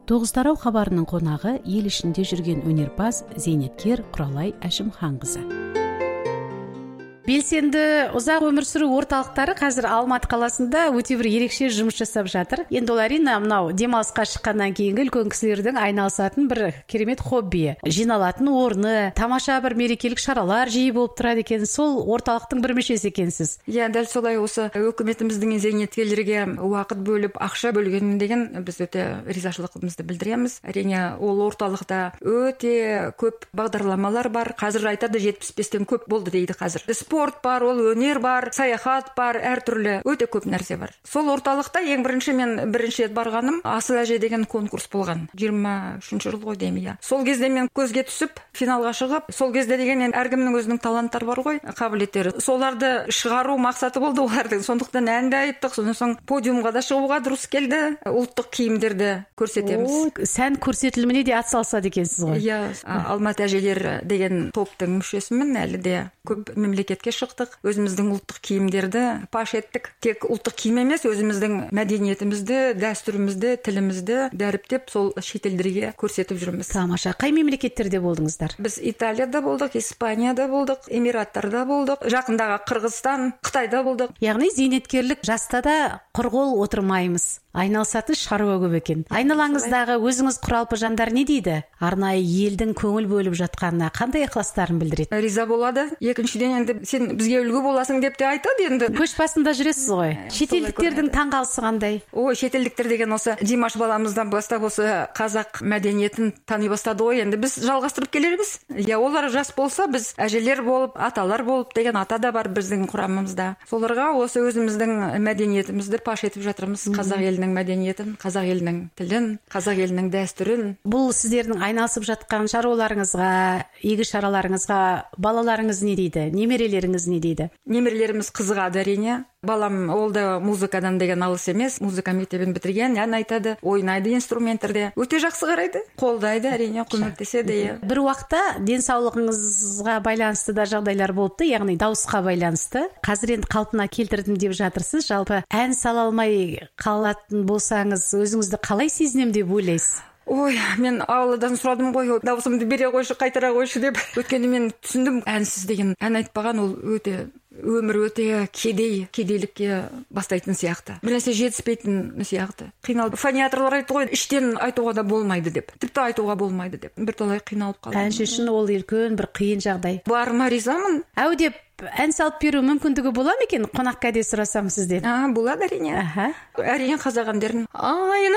Тоғыз тарау хабарының қонағы ел ішінде жүрген өнерпаз, зейнеткер Құралай Әшімханқызы. Белсенді ұзақ өмір сүру орталықтары қазір Алматы қаласында өте бір ерекше жұмыс жасап жатыр. Енді ол әрине мынау демалысқа шыққаннан кейінгі үлкен кісілердің айналысатын бір керемет хоббиі. Жиналатын орны, тамаша бір мерекелік шаралар жиі болып тұрады екен. Сол орталықтың бір мүшесі екенсіз. Иә, дәл солай. Осы үкіметіміздің зейнеткерлерге уақыт бөліп, ақша бөлгені деген біз өте ризашылығымызды білдіреміз. Әрине ол орталықта өте көп бағдарламалар бар. Қазір айтады 75-тен көп болды дейді қазір. Спорт бар, ол өнер бар, саяхат бар, әртүрлі өте көп нәрсе бар. Сол орталықта ең мен бірінші рет барғаным Асыл әже деген конкурс болған. 23-ші жыл ғой деймін, иә. Сол кезде мен көзге түсіп, финалға шығып, сол кезде деген әркімнің өзінің таланттары бар ғой, қабілеттері. Соларды шығару мақсаты болды олардың. Сондықтан әнді айттық, содан соң подиумға да шығуға дұрыс келді. Ұлттық киімдерді көрсетеміз. Сән көрсетіліміне де атсалысады екенсіз ғой. Иә, Алматы әжелері деген топтың мүшесімін, әлі де көп мемлекетке шықтық. Өзіміздің ұлттық киімдерді паш еттік. Тек ұлттық киім емес, өзіміздің мәдениетімізді, дәстүрімізді, тілімізді дәріптеп, сол шетелдерге көрсетіп жүрміз. Тамаша. Қай мемлекеттерде болдыңыздар? Біз Италияда болдық, Испанияда болдық, Эмираттарда болдық, жақындағы Қырғызстан, Қытайда болдық. Яғни зейнеткерлік жаста да құр қол отырмаймыз. Айналысатын шаруа көп екен. Айналаңыздағы өзіңіз құралпы жандар не дейді? Арнайы елдің көңіл бөліп жатқанына қандай ықыластарын білдіреді? Риза болады. Екіншіден, енді сен бізге үлгі боласың деп те айтады енді. Көш басында жүресіз ғой. Шетелдіктердің таңғалысы қандай? Шетелдіктер деген осы Димаш баламыздан бастап осы қазақ мәдениетін тани бастады ғой. Енді біз жалғастырып келерміз. Я, олар жас болса, біз әжелер болып, аталар болып деген ата да бар біздің құрамымызда. Соларға осы өзіміздің мәдениетімізді паш етіп жатырмыз. Қазақ елінің мәдениетін, қазақ елінің тілін, қазақ елінің дәстүрін. Бұл сіздердің айналысып жатқан шаруаларыңызға, игі шараларыңызға балаларыңыз не дейді? Немерелеріңіз не дейді? Немерелеріміз қызығады әрине. Балам ол да музыкадан деген алыс емес. Музыка мектебін бітірген, ән айтады, ойнайды инструменттерде. Өте жақсы қарайды, қолдайды әрине, көмектеседі. Бір уақытта денсаулығыңызға байланысты да жағдайлар болыпты, яғни дауысқа байланысты. Қазір енді қалпына келтірдім деп жатырсыз. Жалпы ән сала алмай қалатын болсаңыз, өзіңізді қалай сезінем деп ойлайсыз? Мен ауладан сұрадым ғой, дауысымды бере қойшы, қайтара қойшы деп. Өткенде мен түсіндім, әнсіз деген ән айтпаған ол өмір өте кедейлікке бастайтын сияқты. Бір нәрсе жетіспейтін сияқты. Қиналып. Фониатрлар айтты ғой, іштен айтуға да болмайды деп. Тіпті айтуға болмайды деп. Бірталай қиналып қалдым. Әнші үшін ол үлкен бір қиын жағдай. Барыма ризамын. Әу деп ән салып беру мүмкіндігі бола ма екен? Қонаққа де сұрасам сізден. Болады әрине. Әрине қазақ әндерін.